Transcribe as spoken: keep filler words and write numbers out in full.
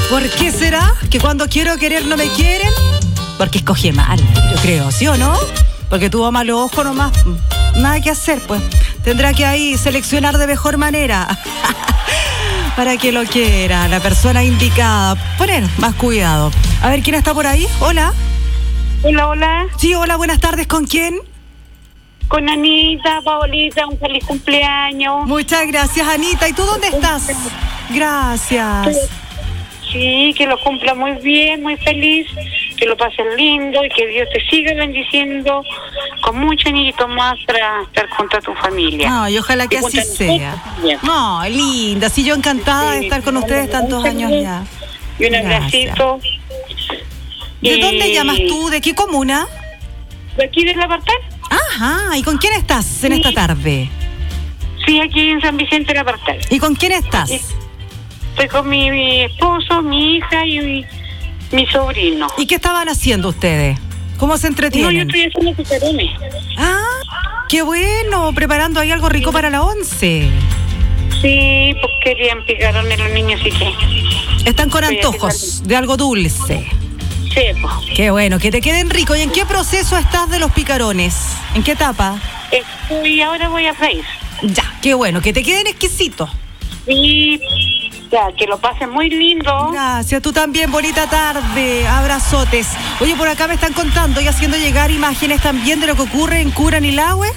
¿Por qué será que cuando quiero querer no me quieren? Porque escogí mal, yo creo, ¿sí o no? Porque tuvo malo ojo nomás. Nada que hacer, pues. Tendrá que ahí seleccionar de mejor manera para que lo quiera, la persona indicada. Poner más cuidado. A ver, ¿quién está por ahí? Hola. Hola, hola. Sí, hola, buenas tardes. ¿Con quién? Con Anita, Paolita, un feliz cumpleaños. Muchas gracias, Anita. ¿Y tú dónde estás? Gracias. Sí, que lo cumpla muy bien, muy feliz, que lo pasen lindo y que Dios te siga bendiciendo con mucho añito más para estar junto a tu familia. No, y ojalá que así sea. No, linda. Sí, yo encantada de estar con ustedes tantos años ya. Y un abracito. ¿De dónde llamas tú? ¿De qué comuna? De aquí de La Partal. Ajá, ¿y con quién estás en esta tarde? Sí, aquí en San Vicente de La Partal. ¿Y con quién estás? Estoy con mi, mi esposo, mi hija y mi, mi sobrino. ¿Y qué estaban haciendo ustedes? ¿Cómo se entretienen? No, yo estoy haciendo picarones. Ah, qué bueno, preparando ahí algo rico para la once. Sí, pues querían picarones los niños, así que... Están con antojos de algo dulce. Sí, pues. Qué bueno, que te queden ricos. ¿Y en qué proceso estás de los picarones? ¿En qué etapa? Estoy, ahora voy a freír. Ya, qué bueno, que te queden exquisitos. Sí, ya, que lo pasen muy lindo. Gracias, tú también, bonita tarde, abrazotes. Oye, por acá me están contando y haciendo llegar imágenes también de lo que ocurre en Curanilahue.